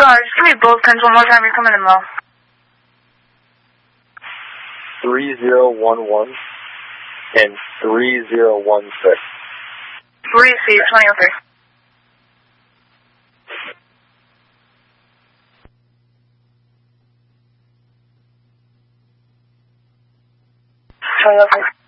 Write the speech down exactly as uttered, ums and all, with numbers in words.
Sorry, just give me both pins one more time. You're coming in low. three zero one one and three zero one six. three C, twenty oh three. twenty oh three.